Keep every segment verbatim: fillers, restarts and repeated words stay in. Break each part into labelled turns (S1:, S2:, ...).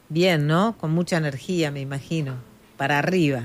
S1: Bien, ¿no? Con mucha energía, me imagino. Para arriba.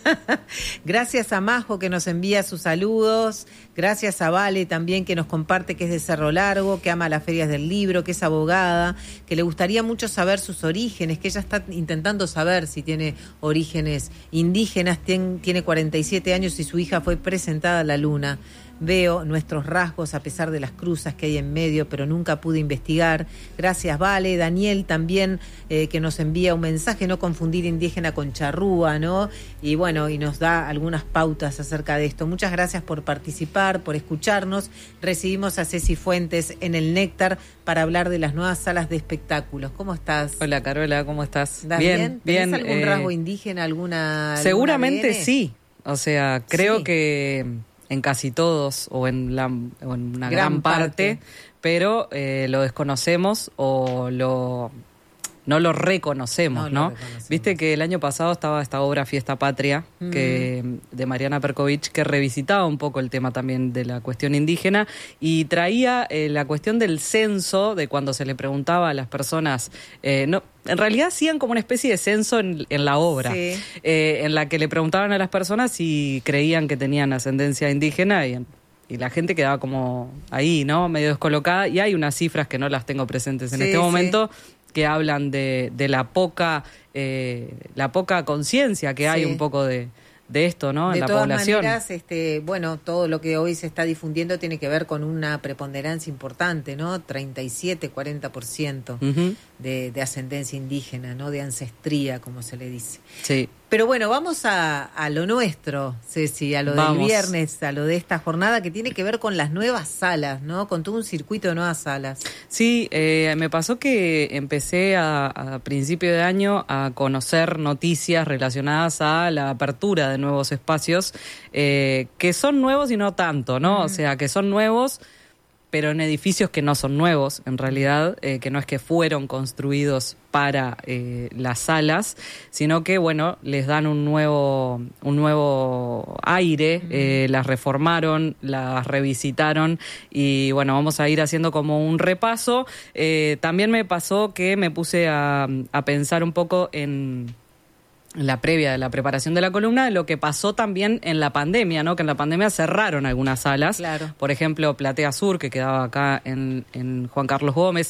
S1: Gracias a Majo que nos envía sus saludos. Gracias a Vale también que nos comparte que es de Cerro Largo, que ama las ferias del libro, que es abogada, que le gustaría mucho saber sus orígenes, que ella está intentando saber si tiene orígenes indígenas. Tien, tiene cuarenta y siete años y su hija fue presentada a la luna. Veo nuestros rasgos a pesar de las cruzas que hay en medio, pero nunca pude investigar. Gracias, Vale. Daniel también, eh, que nos envía un mensaje, no confundir indígena con charrúa, ¿no? Y bueno, y nos da algunas pautas acerca de esto. Muchas gracias por participar, por escucharnos. Recibimos a Ceci Fuentes en el Néctar para hablar de las nuevas salas de espectáculos. ¿Cómo estás?
S2: Hola, Carola, ¿cómo estás?
S1: ¿Estás
S2: bien,
S1: bien? ¿Tenés
S2: bien.
S1: algún
S2: eh,
S1: rasgo indígena, alguna
S2: seguramente
S1: alguna A D N?
S2: sí. O sea, creo
S1: Sí.
S2: que en casi todos o en, la, o en una gran,
S1: Gran
S2: parte,
S1: parte.
S2: pero eh, lo desconocemos o lo no lo reconocemos,
S1: No
S2: ¿no?
S1: lo reconocemos.
S2: Viste que el año pasado estaba esta obra Fiesta Patria,
S1: Mm.
S2: que de Mariana Perkovich, que revisitaba un poco el tema también de la cuestión indígena y traía eh, la cuestión del censo, de cuando se le preguntaba a las personas, eh, no, en realidad hacían como una especie de censo en, en la obra,
S1: Sí.
S2: eh, en la que le preguntaban a las personas si creían que tenían ascendencia indígena y, y la gente quedaba como ahí, ¿no? Medio descolocada, y hay unas cifras que no las tengo presentes en
S1: Sí,
S2: este
S1: sí.
S2: momento, que hablan de, de la poca eh, la poca conciencia que hay
S1: Sí.
S2: un poco de, de esto, ¿no?
S1: De
S2: En la
S1: todas
S2: población.
S1: maneras, este, bueno, todo lo que hoy se está difundiendo tiene que ver con una preponderancia importante, ¿no? treinta y siete, cuarenta por ciento
S2: Ujú.
S1: de, de ascendencia indígena, ¿no? De ancestría, como se le dice.
S2: Sí.
S1: Pero bueno, vamos a, a lo nuestro, Ceci, a lo
S2: Vamos.
S1: del viernes, a lo de esta jornada que tiene que ver con las nuevas salas, ¿no? Con todo un circuito de nuevas salas.
S2: Sí, eh, me pasó que empecé a, a principio de año a conocer noticias relacionadas a la apertura de nuevos espacios, eh, que son nuevos y no tanto, ¿no?
S1: Mm.
S2: O sea, que son nuevos, pero en edificios que no son nuevos, en realidad, eh, que no es que fueron construidos para eh, las salas, sino que, bueno, les dan un nuevo, un nuevo aire, eh, las reformaron, las revisitaron y, bueno, vamos a ir haciendo como un repaso. Eh, también me pasó que me puse a, a pensar un poco en... en la previa de la preparación de la columna, de lo que pasó también en la pandemia, ¿no? Que en la pandemia cerraron algunas salas.
S1: Claro.
S2: Por ejemplo, Platea Sur, que quedaba acá en, en Juan Carlos Gómez,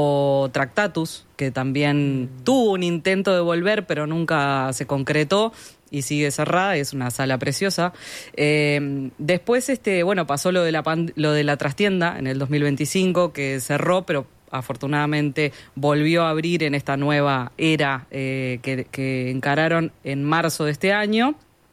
S2: o Tractatus, que también mm. tuvo un intento de volver, pero nunca se concretó y sigue cerrada, es una sala preciosa. Eh, después, este, bueno, pasó lo de la pand- lo de la trastienda en el dos mil veinticinco, que cerró, pero afortunadamente volvió a abrir en esta nueva era eh, que, que encararon en marzo de este año.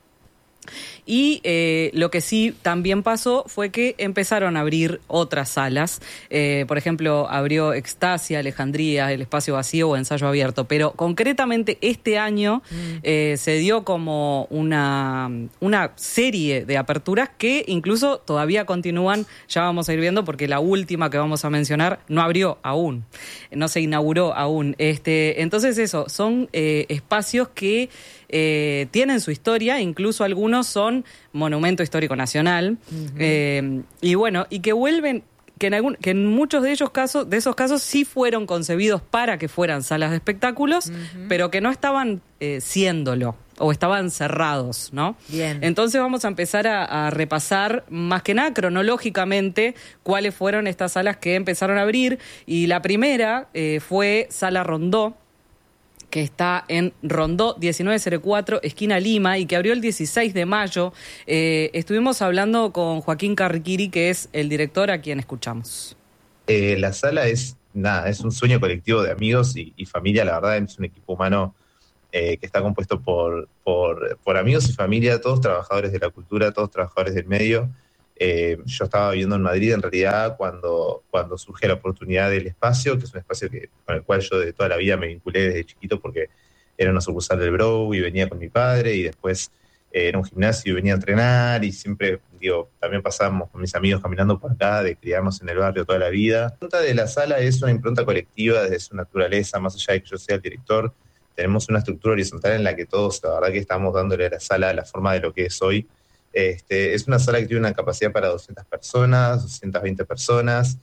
S2: Y eh, lo que sí también pasó fue que empezaron a abrir otras salas. Eh, por ejemplo, abrió Extasia, Alejandría, El Espacio Vacío o Ensayo Abierto. Pero concretamente este año mm. eh, se dio como una, una serie de aperturas que incluso todavía continúan. Ya vamos a ir viendo porque la última que vamos a mencionar no abrió aún, no se inauguró aún. Este, entonces eso, son eh, espacios que Eh, tienen su historia, incluso algunos son Monumento Histórico Nacional, uh-huh. eh, y bueno, y que vuelven, que en, algún, que en muchos de ellos casos, de esos casos sí fueron concebidos para que fueran salas de espectáculos, uh-huh. pero que no estaban eh, siéndolo, o estaban cerrados, ¿no?
S1: Bien.
S2: Entonces vamos a empezar a, a repasar, más que nada cronológicamente, cuáles fueron estas salas que empezaron a abrir, y la primera eh, fue Sala Rondó, que está en Rondó diecinueve cero cuatro, esquina Lima, y que abrió el dieciséis de mayo. Eh, estuvimos hablando con Joaquín Carriquiri, que es el director a quien escuchamos.
S3: Eh, la sala es, nada, es un sueño colectivo de amigos y, y familia, la verdad es un equipo humano eh, que está compuesto por, por, por amigos y familia, todos trabajadores de la cultura, todos trabajadores del medio. Eh, yo estaba viviendo en Madrid en realidad cuando, cuando surge la oportunidad del espacio, que es un espacio que, con el cual yo de toda la vida me vinculé desde chiquito porque era una sucursal del Brow y venía con mi padre, y después eh, era un gimnasio y venía a entrenar, y siempre, digo, también pasábamos con mis amigos caminando por acá, de criarnos en el barrio toda la vida. La impronta de la sala es una impronta colectiva desde su naturaleza, más allá de que yo sea el director. Tenemos una estructura horizontal en la que todos, la verdad que estamos dándole a la sala la forma de lo que es hoy. Este, es una sala que tiene una capacidad para doscientas personas, doscientas veinte personas,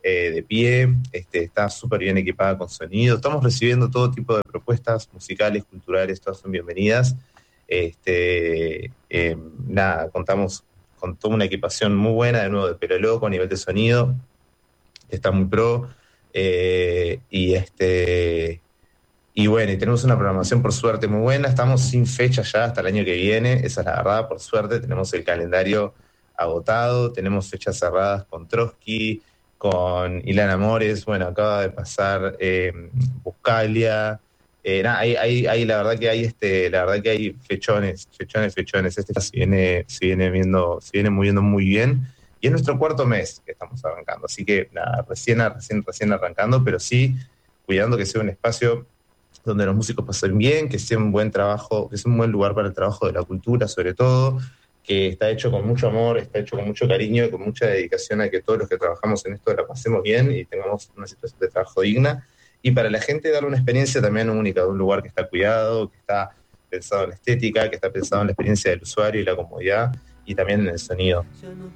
S3: eh, de pie, este, está súper bien equipada con sonido. Estamos recibiendo todo tipo de propuestas musicales, culturales, todas son bienvenidas. Este, eh, nada, contamos con toda una equipación muy buena, de nuevo de Pelo Loco a nivel de sonido, está muy pro, eh, y este y bueno, y tenemos una programación por suerte muy buena, estamos sin fecha ya hasta el año que viene, esa es la verdad, por suerte, tenemos el calendario agotado, tenemos fechas cerradas con Trotsky, con Ilan Amores, bueno, acaba de pasar eh, Buscalia. Eh, nah, hay, hay, hay, la verdad que hay este, la verdad que hay fechones, fechones, fechones. Este se viene, se viene viendo, se viene moviendo muy bien. Y es nuestro cuarto mes que estamos arrancando. Así que nada, recién, recién, recién arrancando, pero sí cuidando que sea un espacio donde los músicos pasen bien, que sea un buen trabajo, que sea un buen lugar para el trabajo de la cultura, sobre todo, que está hecho con mucho amor, está hecho con mucho cariño y con mucha dedicación a que todos los que trabajamos en esto la pasemos bien y tengamos una situación de trabajo digna. Y para la gente dar una experiencia también única, de un lugar que está cuidado, que está pensado en la estética, que está pensado en la experiencia del usuario y la comodidad, y también en el sonido.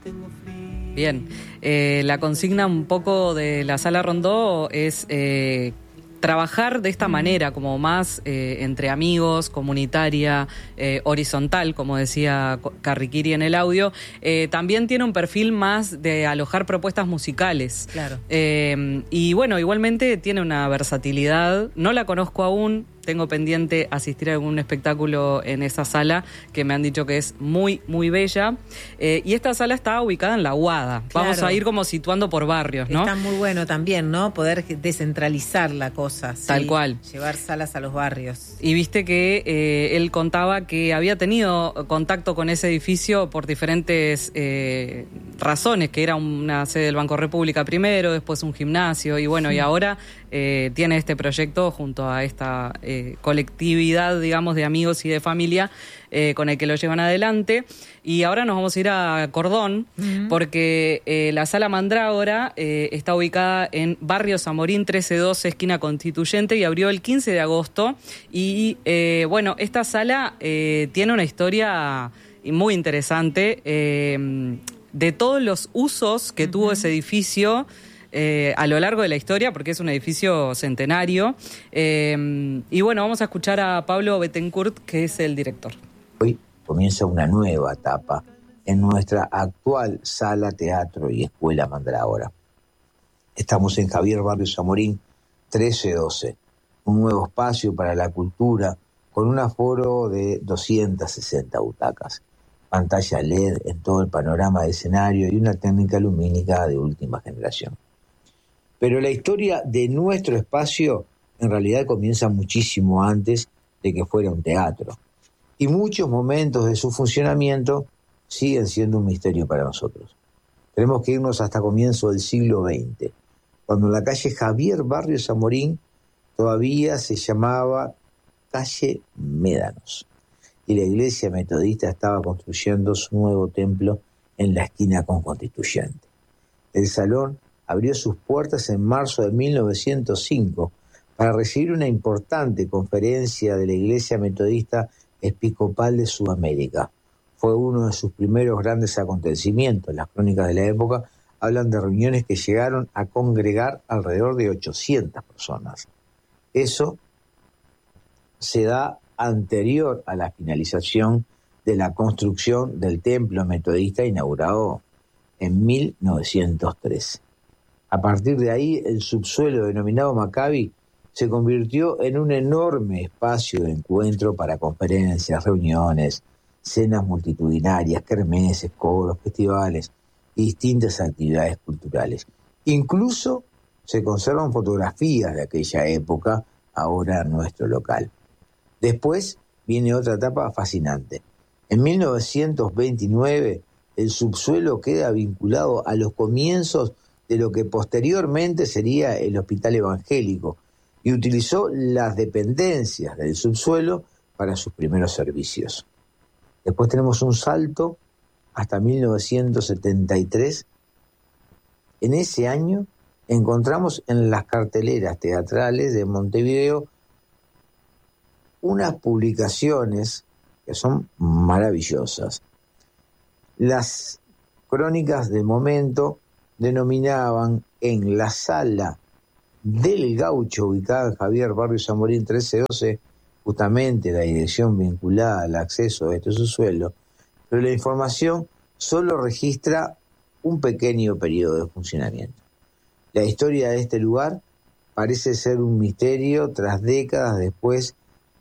S2: Bien, eh, la consigna un poco de la Sala Rondó es eh, trabajar de esta manera, como más eh, entre amigos, comunitaria, eh, horizontal, como decía Carriquiri en el audio. Eh, también tiene un perfil más de alojar propuestas musicales.
S1: Claro.
S2: Eh, y bueno, igualmente tiene una versatilidad. No la conozco aún. Tengo pendiente asistir a algún espectáculo en esa sala que me han dicho que es muy, muy bella. Eh, y esta sala está ubicada en La Aguada.
S1: Claro.
S2: Vamos a ir como situando por barrios, ¿no?
S1: Está muy bueno también, ¿no? Poder descentralizar la cosa.
S2: Tal
S1: ¿sí?
S2: cual.
S1: Llevar salas a los barrios.
S2: Y viste que eh, él contaba que había tenido contacto con ese edificio por diferentes eh, razones, que era una sede del Banco República primero, después un gimnasio, y bueno, sí. y ahora eh, tiene este proyecto junto a esta eh, colectividad, digamos, de amigos y de familia eh, con el que lo llevan adelante. Y ahora nos vamos a ir a Cordón, uh-huh. porque eh, la Sala Mandrágora eh, está ubicada en Barrio Zamorín trece doce, esquina Constituyente, y abrió el quince de agosto. Y eh, bueno, esta sala eh, tiene una historia muy interesante eh, de todos los usos que uh-huh. tuvo ese edificio eh, a lo largo de la historia, porque es un edificio centenario. Eh, y bueno, vamos a escuchar a Pablo Bettencourt, que es el director.
S4: Hoy comienza una nueva etapa en nuestra actual sala, teatro y escuela Mandrágora. Estamos en Javier Barrio Zamorín trece doce, un nuevo espacio para la cultura con un aforo de doscientas sesenta butacas, pantalla L E D en todo el panorama de escenario y una técnica lumínica de última generación. Pero la historia de nuestro espacio en realidad comienza muchísimo antes de que fuera un teatro. Y muchos momentos de su funcionamiento siguen siendo un misterio para nosotros. Tenemos que irnos hasta comienzo del siglo veinte, cuando en la calle Javier Barrio Zamorín todavía se llamaba calle Médanos, y la iglesia metodista estaba construyendo su nuevo templo en la esquina con Constituyente. El salón abrió sus puertas en marzo de mil novecientos cinco para recibir una importante conferencia de la iglesia metodista episcopal de Sudamérica. Fue uno de sus primeros grandes acontecimientos. Las crónicas de la época hablan de reuniones que llegaron a congregar alrededor de ochocientas personas. Eso se da anterior a la finalización de la construcción del templo metodista inaugurado en mil novecientos tres. A partir de ahí, el subsuelo denominado Maccabi se convirtió en un enorme espacio de encuentro para conferencias, reuniones, cenas multitudinarias, kermeses, coros, festivales y distintas actividades culturales. Incluso se conservan fotografías de aquella época, ahora en nuestro local. Después viene otra etapa fascinante. En mil novecientos veintinueve, el subsuelo queda vinculado a los comienzos de lo que posteriormente sería el Hospital Evangélico, y utilizó las dependencias del subsuelo para sus primeros servicios. Después tenemos un salto hasta mil novecientos setenta y tres. En ese año encontramos en las carteleras teatrales de Montevideo unas publicaciones que son maravillosas. Las crónicas del momento denominaban en la sala del Gaucho, ubicada en Javier Barrio Zamorín trece doce, justamente la dirección vinculada al acceso a este subsuelo, pero la información solo registra un pequeño periodo de funcionamiento. La historia de este lugar parece ser un misterio. Tras décadas después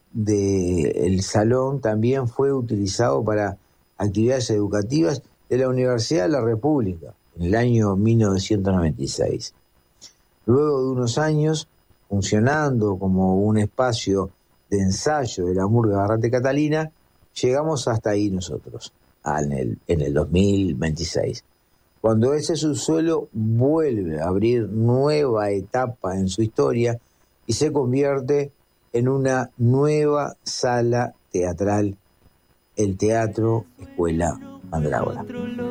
S4: del salón también fue utilizado para actividades educativas de la Universidad de la República en el año mil novecientos noventa y seis. Luego de unos años funcionando como un espacio de ensayo de la murga Garrate Catalina, llegamos hasta ahí nosotros, en el, en el dos mil veintiséis. Cuando ese subsuelo vuelve a abrir nueva etapa en su historia y se convierte en una nueva sala teatral, el Teatro Escuela Mandrágora.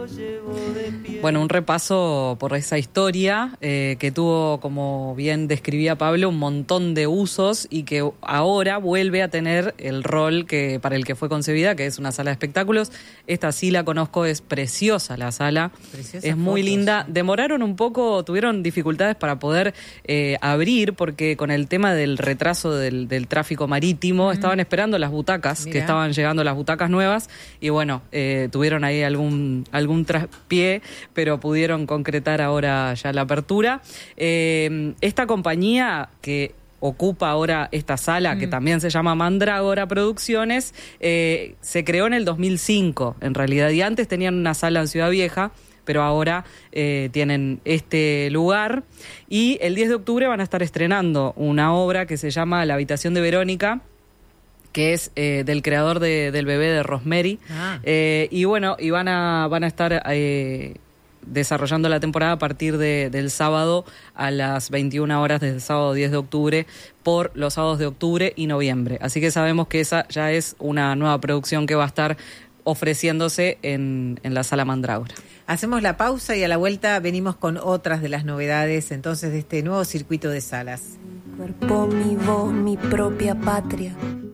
S2: Bueno, un repaso por esa historia eh, que tuvo, como bien describía Pablo, un montón de usos y que ahora vuelve a tener el rol que para el que fue concebida, que es una sala de espectáculos. Esta sí la conozco, es preciosa la sala, Preciosas es muy fotos. linda. Demoraron un poco, tuvieron dificultades para poder eh, abrir, porque con el tema del retraso del, del tráfico marítimo, mm. estaban esperando las butacas, Mirá. que estaban llegando las butacas nuevas, y bueno, eh, tuvieron ahí algún, algún traspié, pero pudieron concretar ahora ya la apertura. Eh, esta compañía que ocupa ahora esta sala, mm. que también se llama Mandrágora Producciones, eh, se creó en el dos mil cinco, en realidad, y antes tenían una sala en Ciudad Vieja, pero ahora eh, tienen este lugar, y el diez de octubre van a estar estrenando una obra que se llama La habitación de Verónica, que es eh, del creador de, del bebé de Rosemary, ah. eh, y bueno, y van a, van a estar eh, desarrollando la temporada a partir de, del sábado a las veintiuna horas, desde el sábado diez de octubre, por los sábados de octubre y noviembre. Así que sabemos que esa ya es una nueva producción que va a estar ofreciéndose en, en la Sala Mandrágora.
S1: Hacemos la pausa y a la vuelta venimos con otras de las novedades entonces de este nuevo circuito de salas.
S5: Mi cuerpo, mi voz, mi propia patria.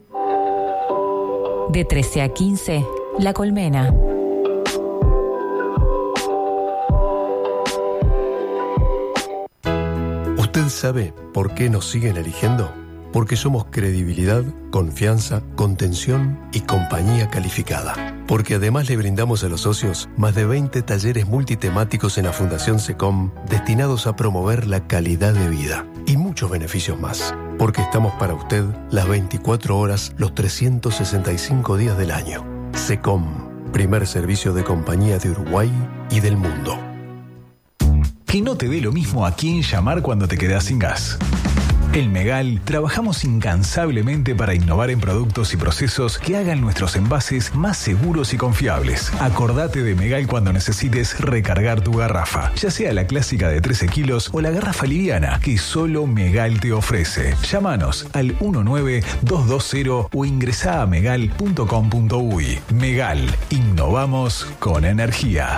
S6: De trece a quince, La Colmena.
S7: ¿Usted sabe por qué nos siguen eligiendo? Porque somos credibilidad, confianza, contención y compañía calificada. Porque además le brindamos a los socios más de veinte talleres multitemáticos en la Fundación SECOM destinados a promover la calidad de vida y muchos beneficios más. Porque estamos para usted las veinticuatro horas, los trescientos sesenta y cinco días del año. SECOM, primer servicio de compañía de Uruguay y del mundo.
S8: Que no te dé lo mismo a quién llamar cuando te quedás sin gas. En Megal trabajamos incansablemente para innovar en productos y procesos que hagan nuestros envases más seguros y confiables. Acordate de Megal cuando necesites recargar tu garrafa, ya sea la clásica de trece kilos o la garrafa liviana que solo Megal te ofrece. Llámanos al uno nueve dos dos cero o ingresá a megal punto com punto uy. Megal, innovamos con energía.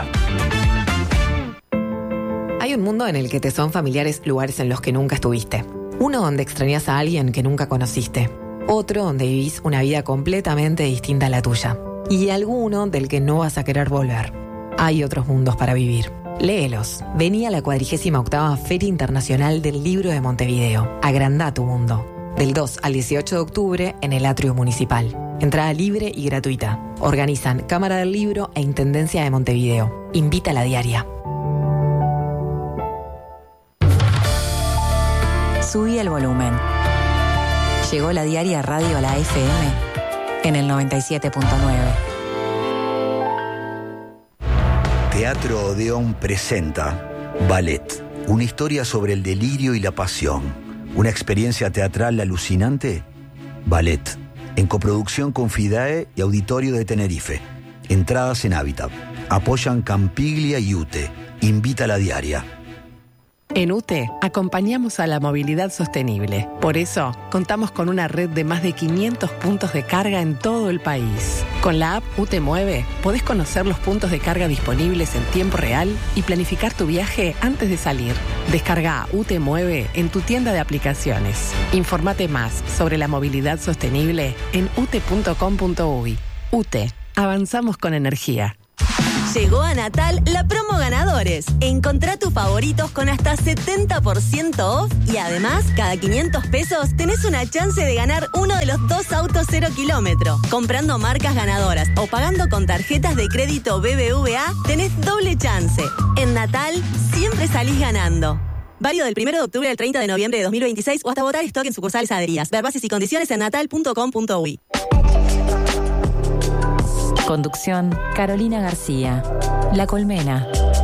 S9: Hay un mundo en el que te son familiares lugares en los que nunca estuviste. Uno donde extrañas a alguien que nunca conociste. Otro donde vivís una vida completamente distinta a la tuya. Y alguno del que no vas a querer volver. Hay otros mundos para vivir. Léelos. Vení a la cuadragésima octava Feria Internacional del Libro de Montevideo. Agrandá tu mundo. Del dos al dieciocho de octubre en el Atrio Municipal. Entrada libre y gratuita. Organizan Cámara del Libro e Intendencia de Montevideo. Invita a la diaria.
S6: Subí el volumen. Llegó la diaria Radio a la F M en el noventa y siete punto nueve.
S10: Teatro Odeón presenta Ballet, una historia sobre el delirio y la pasión. Una experiencia teatral alucinante. Ballet, en coproducción con FIDAE y Auditorio de Tenerife. Entradas en Hábitat. Apoyan Campiglia y U T E. Invita a la diaria.
S11: En U T E acompañamos a la movilidad sostenible. Por eso, contamos con una red de más de quinientos puntos de carga en todo el país. Con la app U T E Mueve, podés conocer los puntos de carga disponibles en tiempo real y planificar tu viaje antes de salir. Descarga U T E Mueve en tu tienda de aplicaciones. Informate más sobre la movilidad sostenible en u t e punto com punto uy. U T E, avanzamos con energía.
S12: Llegó a Natal la promo ganadores. Encontrá tus favoritos con hasta setenta por ciento off y además, cada quinientos pesos tenés una chance de ganar uno de los dos autos cero kilómetro. Comprando marcas ganadoras o pagando con tarjetas de crédito B B V A, tenés doble chance. En Natal, siempre salís ganando. Válido del primero de octubre al treinta de noviembre de dos mil veintiséis o hasta votar stock en sucursales adheridas. Ver bases y condiciones en natal punto com punto uy.
S6: Conducción, Carolina García. La Colmena.